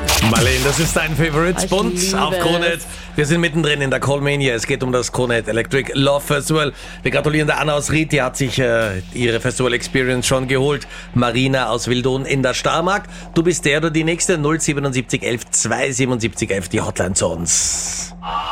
Marlene, das ist dein Favorite-Spot auf Krone. Wir sind mittendrin in der Callmania. Es geht um das Krone Electric Love Festival. Wir gratulieren der Anna aus Ried, die hat sich ihre Festival Experience schon geholt. Marina aus Wildon in der Starmark. Du bist der oder die nächste 07711 27711, die Hotline zu uns.